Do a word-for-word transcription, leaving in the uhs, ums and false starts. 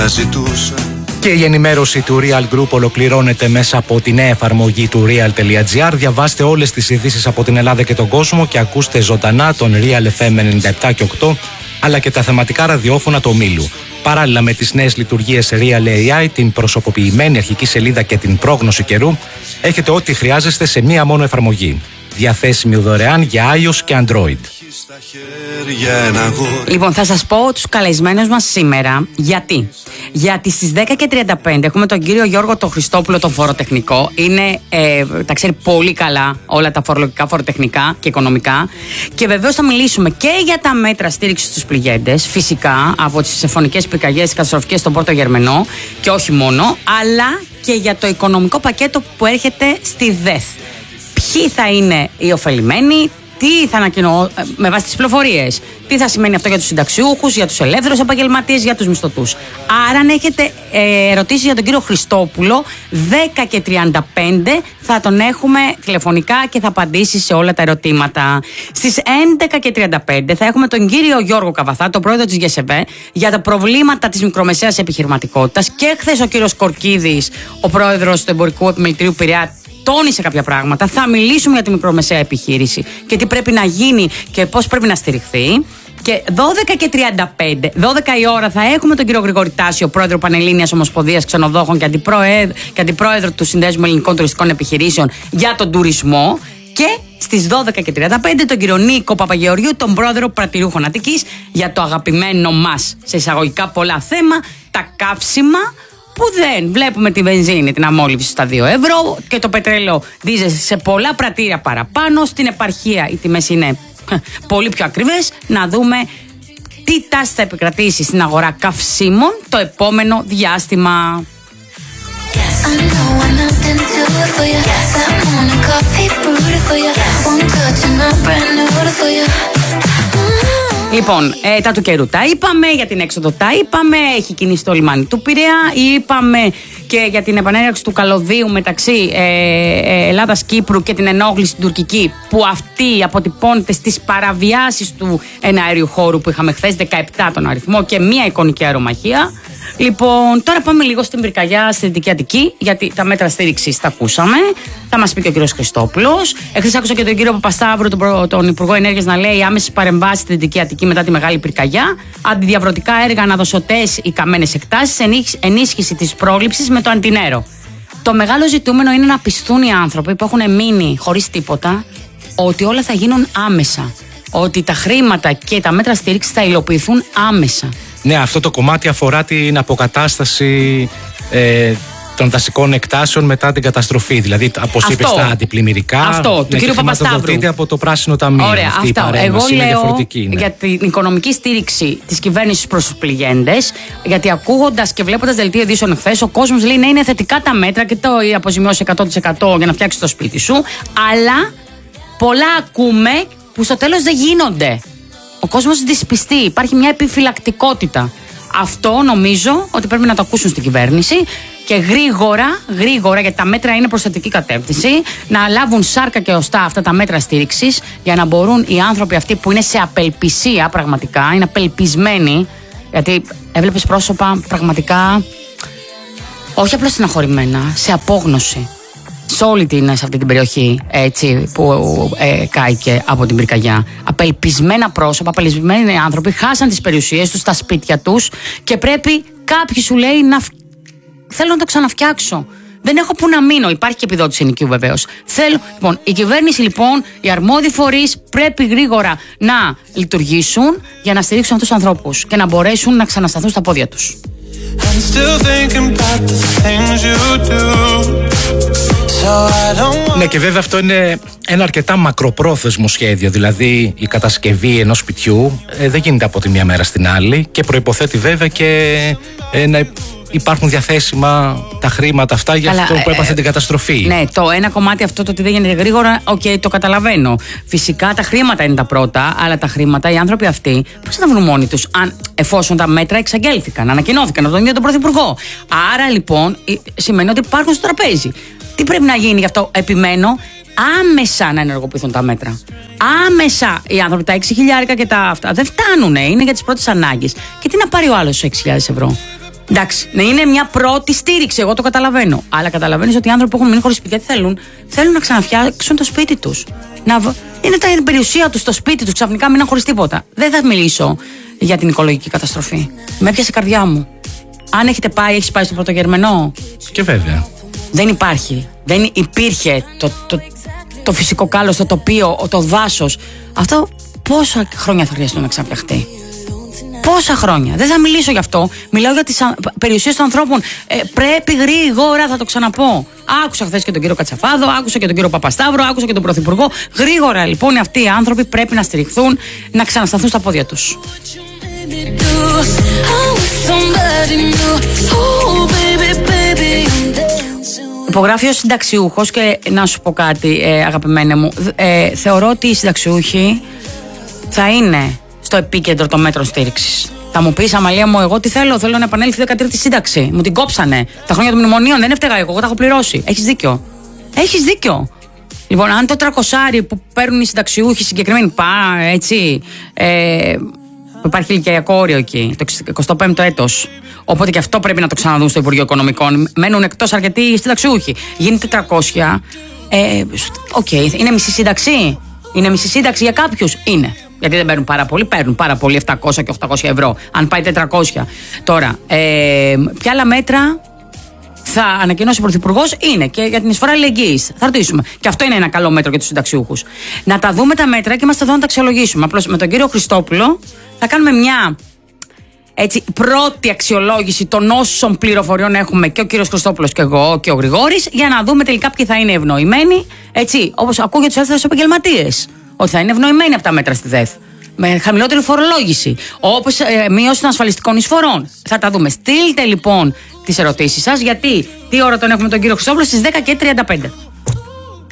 ζητούσα. Και η ενημέρωση του Real Group ολοκληρώνεται μέσα από τη νέα εφαρμογή του real.gr. Διαβάστε όλες τις ειδήσεις από την Ελλάδα και τον κόσμο και ακούστε ζωντανά τον Real εφ εμ ενενήντα επτά και οκτώ αλλά και τα θεματικά ραδιόφωνα του ομίλου. Παράλληλα με τις νέες λειτουργίες Real έι άι, την προσωποποιημένη αρχική σελίδα και την πρόγνωση καιρού, έχετε ό,τι χρειάζεστε σε μία μόνο εφαρμογή. Διαθέσιμη δωρεάν για iOS και Android. Λοιπόν, θα σας πω τους καλεσμένους μας σήμερα. Γιατί? Γιατί στις δέκα και τριάντα πέντε έχουμε τον κύριο Γιώργο τον Χριστόπουλο, τον φοροτεχνικό. Είναι, ε, τα ξέρει πολύ καλά όλα τα φορολογικά, φοροτεχνικά και οικονομικά. Και βεβαίως θα μιλήσουμε και για τα μέτρα στήριξης στους πληγέντες, φυσικά, από τις συμφωνικές πυρκαγιές καταστροφικές στον Πόρτο Γερμενό και όχι μόνο, αλλά και για το οικονομικό πακέτο που έρχεται στη ΔΕΘ. Ποιοι θα είναι οι ωφελημένοι, τι θα ανακοινώ με βάση τις πληροφορίες, τι θα σημαίνει αυτό για τους συνταξιούχους, για τους ελεύθερους επαγγελματίες, για τους μισθωτούς. Άρα, αν έχετε ε, ερωτήσεις για τον κύριο Χριστόπουλο, δέκα και τριάντα πέντε θα τον έχουμε τηλεφωνικά και θα απαντήσει σε όλα τα ερωτήματα. Στις έντεκα και τριάντα πέντε θα έχουμε τον κύριο Γιώργο Καβαθά, τον πρόεδρο της ΓΕΣΕΒΕ, για τα προβλήματα της μικρομεσαίας επιχειρηματικότητας. Και χθες ο κύριος Κορκίδης, ο πρόεδρος του Εμπορικού Επιμελητηρίου Πειραιά, τόνισε κάποια πράγματα. Θα μιλήσουμε για τη μικρομεσαία επιχείρηση και τι πρέπει να γίνει και πώς πρέπει να στηριχθεί. Και δώδεκα και τριάντα πέντε, δώδεκα η ώρα, θα έχουμε τον κύριο Γρηγόρη Τάσιο, πρόεδρο Πανελλήνιας Ομοσπονδίας Ξενοδόχων και αντιπρόεδρο, και αντιπρόεδρο του Συνδέσμου Ελληνικών Τουριστικών Επιχειρήσεων για τον τουρισμό. Και στις δώδεκα και τριάντα πέντε τον κύριο Νίκο Παπαγεωργίου, τον πρόεδρο Πρατηριούχων Αττικής, για το αγαπημένο μας, σε εισαγωγικά πολλά θέμα, τα καύσιμα. Που δεν βλέπουμε τη βενζίνη, την αμόλυβση στα δύο ευρώ και το πετρέλαιο δίζε σε πολλά πρατήρια παραπάνω. Στην επαρχία οι τιμές είναι πολύ πιο ακριβές. Να δούμε τι τάση θα επικρατήσει στην αγορά καυσίμων το επόμενο διάστημα. Λοιπόν, ε, τα του καιρού τα είπαμε, για την έξοδο τα είπαμε, έχει κινήσει το λιμάνι του Πειραιά, είπαμε και για την επανέναρξη του καλωδίου μεταξύ ε, ε, Ελλάδας-Κύπρου και την ενόχληση την τουρκική, που αυτή αποτυπώνεται στις παραβιάσεις του εναέριου χώρου που είχαμε χθες, δεκαεπτά τον αριθμό και μία εικονική αερομαχία. Λοιπόν, τώρα πάμε λίγο στην πυρκαγιά στη Δυτική Αττική, γιατί τα μέτρα στήριξης τα ακούσαμε. Θα μας πει και ο κύριος Χριστόπουλος. Εχθές άκουσα και τον κύριο Παπασταύρου, τον, τον Υπουργό Ενέργειας, να λέει άμεσες παρεμβάσεις στη Δυτική Αττική μετά τη μεγάλη πυρκαγιά. Αντιδιαβρωτικά έργα, αναδοσωτές, οι καμένες εκτάσεις, ενίσχυση της πρόληψης με το αντινέρο. Το μεγάλο ζητούμενο είναι να πιστούν οι άνθρωποι που έχουν μείνει χωρίς τίποτα ότι όλα θα γίνουν άμεσα. Ότι τα χρήματα και τα μέτρα στήριξης θα υλοποιηθούν άμεσα. Ναι, αυτό το κομμάτι αφορά την αποκατάσταση ε, των δασικών εκτάσεων μετά την καταστροφή. Δηλαδή, όπως είπες, τα αντιπλημμυρικά. Αυτό, του κ. Παπασταύρου. Από το Πράσινο Ταμείο. Ωραία, αυτή αυτό. Η Εγώ λέω ναι. για την οικονομική στήριξη της κυβέρνησης προς τους πληγέντες, γιατί ακούγοντας και βλέποντας δελτίο ειδήσεων χθες, ο κόσμος λέει ναι, είναι θετικά τα μέτρα και το αποζημιώσει εκατό τοις εκατό για να φτιάξει το σπίτι σου. Αλλά πολλά ακούμε που στο τέλος δεν γίνονται. Ο κόσμος δυσπιστεί, υπάρχει μια επιφυλακτικότητα. Αυτό νομίζω ότι πρέπει να το ακούσουν στην κυβέρνηση και γρήγορα, γρήγορα, γιατί τα μέτρα είναι προς θετική κατεύθυνση, να λάβουν σάρκα και οστά αυτά τα μέτρα στήριξης για να μπορούν οι άνθρωποι αυτοί που είναι σε απελπισία πραγματικά, είναι απελπισμένοι, γιατί έβλεπες πρόσωπα πραγματικά όχι απλώς στεναχωρημένα, σε απόγνωση. Σε όλη την, σε αυτή την περιοχή έτσι, που ε, κάηκε από την πυρκαγιά. Απελπισμένα πρόσωπα, απελπισμένοι άνθρωποι χάσαν τις περιουσίες τους, τα σπίτια τους και πρέπει κάποιοι σου λέει να θέλω να το ξαναφτιάξω. Δεν έχω που να μείνω. Υπάρχει και επιδότηση ενοικίου βεβαίως. Θέλω, λοιπόν, η κυβέρνηση, λοιπόν, οι αρμόδιοι φορείς πρέπει γρήγορα να λειτουργήσουν για να στηρίξουν αυτούς τους ανθρώπους και να μπορέσουν να ξανασταθούν στα πόδια τους. Ναι, και βέβαια αυτό είναι ένα αρκετά μακροπρόθεσμο σχέδιο. Δηλαδή η κατασκευή ενός σπιτιού ε, δεν γίνεται από τη μία μέρα στην άλλη και προϋποθέτει βέβαια και ε, να υπάρχουν διαθέσιμα τα χρήματα αυτά για Καλά, αυτό που έπαθε ε, την καταστροφή. Ναι, το ένα κομμάτι αυτό το ότι δεν γίνεται γρήγορα, οκ, okay, το καταλαβαίνω. Φυσικά τα χρήματα είναι τα πρώτα, αλλά τα χρήματα οι άνθρωποι αυτοί πώς θα τα βρουν μόνοι τους, αν εφόσον τα μέτρα εξαγγέλθηκαν, ανακοινώθηκαν από τον ίδιο τον Πρωθυπουργό. Άρα λοιπόν σημαίνει ότι υπάρχουν στο τραπέζι. Τι πρέπει να γίνει γι' αυτό, επιμένω, άμεσα να ενεργοποιηθούν τα μέτρα. Άμεσα οι άνθρωποι, τα έξι χιλιάρικα και τα αυτά δεν φτάνουν, είναι για τις πρώτες ανάγκες. Και τι να πάρει ο άλλος έξι χιλιάδες ευρώ. Εντάξει, ναι, είναι μια πρώτη στήριξη, εγώ το καταλαβαίνω. Αλλά καταλαβαίνεις ότι οι άνθρωποι που έχουν μείνει χωρίς σπίτια τι θέλουν? Θέλουν να ξαναφτιάξουν το σπίτι τους. Να... Είναι τα είναι περιουσία τους στο σπίτι τους, ξαφνικά μείναν χωρίς τίποτα. Δεν θα μιλήσω για την οικολογική καταστροφή. Με έπιασε η καρδιά μου. Αν έχετε πάει, έχεις πάει στο Πρωτογερμενό? Και βέβαια. Δεν υπάρχει. Δεν υπήρχε το, το, το φυσικό κάλος, το τοπίο, το δάσος. Αυτό πόσα χρόνια θα χρειαστούν να ξαναπιαχτεί? Πόσα χρόνια? Δεν θα μιλήσω γι' αυτό. Μιλάω για τις περιουσίες των ανθρώπων. Ε, πρέπει γρήγορα, θα το ξαναπώ. Άκουσα χθες και τον κύριο Κατσαφάδο, άκουσα και τον κύριο Παπασταύρο, άκουσα και τον Πρωθυπουργό. Γρήγορα λοιπόν αυτοί οι άνθρωποι πρέπει να στηριχθούν, να ξανασταθούν στα πόδια τους. Υπογράφει ο συνταξιούχος και να σου πω κάτι, ε, αγαπημένε μου. Ε, θεωρώ ότι οι συνταξιούχοι θα είναι στο επίκεντρο των μέτρων στήριξης. Θα μου πεις, Αμαλία μου, εγώ τι θέλω? Θέλω να επανέλθει η δεκατρίτη σύνταξη. Μου την κόψανε. Τα χρόνια των μνημονίων δεν έφταιγα εγώ, εγώ τα έχω πληρώσει. Έχεις δίκιο. Έχεις δίκιο. Λοιπόν, αν το τρακοσάρι που παίρνουν οι συνταξιούχοι συγκεκριμένοι, πά, έτσι. Ε, υπάρχει ηλικιακό όριο εκεί, το εικοστό πέμπτο έτος. Οπότε και αυτό πρέπει να το ξαναδούν στο Υπουργείο Οικονομικών. Μένουν εκτός αρκετοί συνταξιούχοι. Γίνεται τριακόσια. Ε, Οκ, okay. Είναι μισή σύνταξη. Είναι μισή σύνταξη για κάποιους. Είναι. Γιατί δεν παίρνουν πάρα πολύ, παίρνουν πάρα πολύ επτακόσια και οκτακόσια ευρώ. Αν πάει τετρακόσια. Τώρα, ε, ποια άλλα μέτρα θα ανακοινώσει ο Πρωθυπουργός? Είναι και για την εισφορά αλληλεγγύης. Θα ρωτήσουμε. Και αυτό είναι ένα καλό μέτρο για τους συνταξιούχους. Να τα δούμε τα μέτρα και είμαστε εδώ να τα αξιολογήσουμε. Απλώς με τον κύριο Χριστόπουλο θα κάνουμε μια έτσι, πρώτη αξιολόγηση των όσων πληροφοριών έχουμε και ο κύριος Χριστόπουλος και εγώ και ο Γρηγόρης, για να δούμε τελικά ποιοι θα είναι ευνοημένοι. Έτσι, όπως ακούω για τους ελεύθερους επαγγελματίες, ότι θα είναι ευνοημένοι από τα μέτρα στη ΔΕΘ. Με χαμηλότερη φορολόγηση. Όπως ε, μείωση των ασφαλιστικών εισφορών. Θα τα δούμε. Στείλτε λοιπόν τις ερωτήσεις σας, γιατί τι ώρα τον έχουμε τον κύριο Χριστόπουλο? Στις δέκα και τριάντα πέντε.